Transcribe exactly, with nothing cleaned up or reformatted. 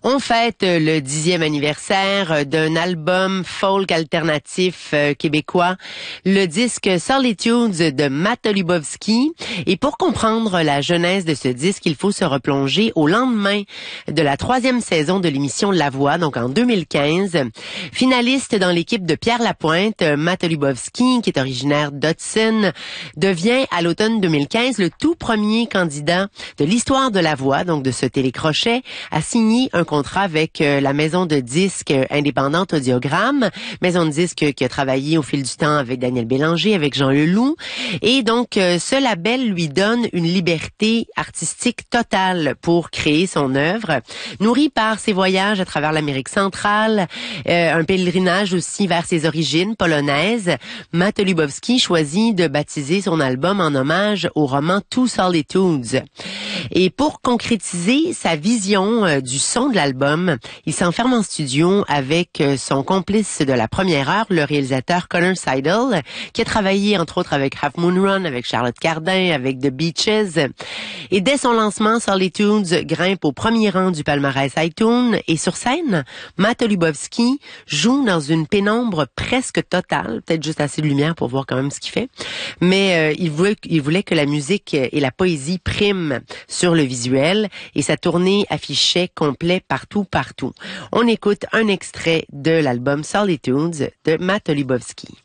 On fête le dixième anniversaire d'un album folk alternatif euh, québécois, le disque Solitudes de Matt Lubowski. Et pour comprendre la genèse de ce disque, il faut se replonger au lendemain de la troisième saison de l'émission La Voix, donc en deux mille quinze. Finaliste dans l'équipe de Pierre Lapointe, Matt Lubowski, qui est originaire d'Hudson, devient à l'automne deux mille quinze le tout premier candidat de l'histoire de La Voix, donc de ce télécrochet, à signer un contrat avec euh, la maison de disques indépendante Audiogramme, maison de disques qui a travaillé au fil du temps avec Daniel Bélanger, avec Jean Leloup. Et donc, euh, ce label lui donne une liberté artistique totale pour créer son œuvre, nourri par ses voyages à travers l'Amérique centrale, euh, un pèlerinage aussi vers ses origines polonaises. Matt Lubowski choisit de baptiser son album en hommage au roman Two Solitudes. Et pour concrétiser sa vision euh, du son de l'album, il s'enferme en studio avec euh, son complice de la première heure, le réalisateur Connor Seidel, qui a travaillé entre autres avec Half Moon Run, avec Charlotte Cardin, avec The Beaches. Et dès son lancement, Solitudes grimpe au premier rang du palmarès iTunes. Et sur scène, Matt Lubowski joue dans une pénombre presque totale, peut-être juste assez de lumière pour voir quand même ce qu'il fait. Mais euh, il voulait, il voulait que la musique et la poésie priment sur le visuel, et sa tournée affichait complet partout, partout. On écoute un extrait de l'album Solitudes de Matt Lubowski.